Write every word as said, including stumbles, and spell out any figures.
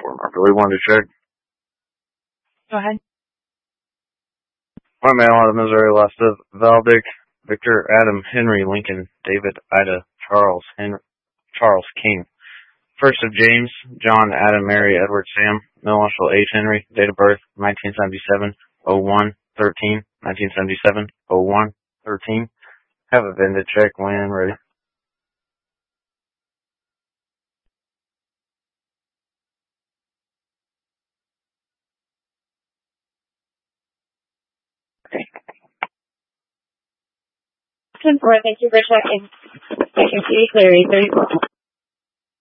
Fort Market. We wanted to check. Go ahead. My mail out of Missouri, last of Valdick, Victor, Adam, Henry, Lincoln, David, Ida, Charles, Henry, Charles King. First of James, John, Adam, Mary, Edward, Sam, Middle initial H. Henry, date of birth nineteen seventy-seven oh one thirteen, nineteen seventy-seven oh one thirteen. Have a vendor check when ready. Thank you for checking. Thank you for your query.